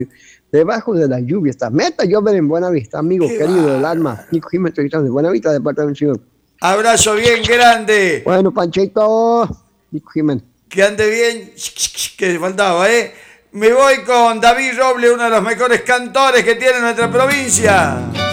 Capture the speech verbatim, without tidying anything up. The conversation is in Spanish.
Debajo de la lluvia está. Meta llover en Buenavista, amigo Qué querido del bárbaro. alma. Nico Jiménez, entrevistando de Buenavista, departamento Señor. Abrazo bien grande. Bueno, Panchito, Nico Jiménez. Que ande bien. Que faltaba, ¿eh? Me voy con David Roble, uno de los mejores cantores que tiene nuestra provincia.